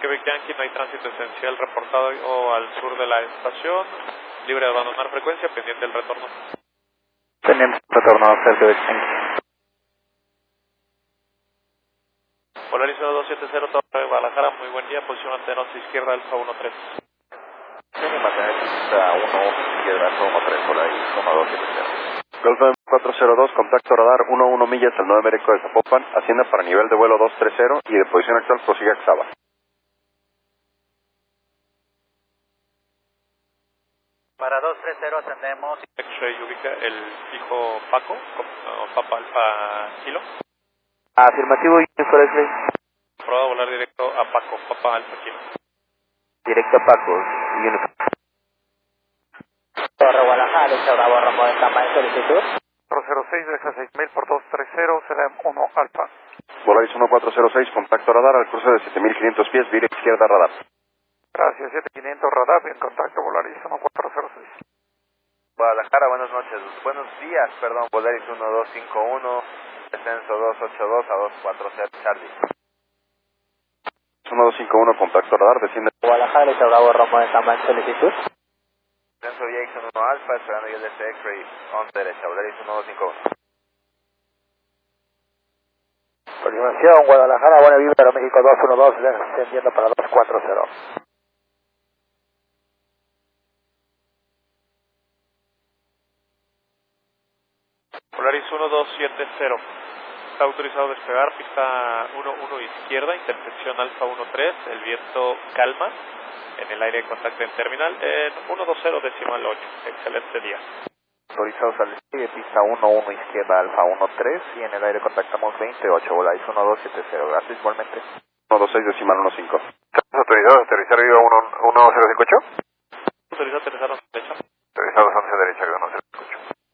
Quebec Yankee, no hay tránsito esencial reportado o al sur de la estación. Libre de abandonar frecuencia, pendiente del retorno. Tenemos retorno a Quebec Yankee. Polaris 1270, Torre de Guadalajara, muy buen día, posición antena izquierda, Alfa 13. Tiene mantener pista 1 izquierda, Alfa 13, por ahí, 1270. Golf 402, contacto radar 11 millas al 9 México de Zapopan, ascienda para nivel de vuelo 230 y de posición actual prosigue a Xaba. Para 230 ascendemos. X-Ray ubica el fijo Paco, Papa Alfa Kilo. Afirmativo, Unifor X-Ray. Probado volar directo a Paco, Papa Alfa Kilo. Directo a Paco, Unifor. Torre Guadalajara, Exa Bravo, Ramón de Tamaño, solicitud. 406, deja 6000 por 230, será 1 Alfa. Volaris 1406, contacto radar al cruce de 7500 pies, vía izquierda radar. Gracias, 7500 radar, en contacto Volaris 1406. Guadalajara, buenas noches. Buenos días, perdón, Volaris 1251, descenso 282 a 240 Charlie. 1251, contacto radar, desciende. Guadalajara, Exa Bravo, Ramón de Tamaño, solicitud. Descenso Jackson 1 Alfa, esperando yo desde X-Ray, 11 derecha, Volaris 1251. Confirmación, Guadalajara, Buena Vibra, Aeroméxico 212, descendiendo para 240. Polaris 1270, está autorizado a despegar, pista 11 izquierda, intersección Alfa 13, el viento calma, en el aire de contacto en terminal, en 120 decimal 8, excelente día. Autorizados al despegue, pista 11 izquierda, Alfa 13, y en el aire contactamos 28, Volaris 1270, gracias igualmente. 126 decimal 15. ¿Estás autorizado a aterrizar arriba 1058? Autorizado a aterrizar a derecha. Autorizados 11 derecha, arriba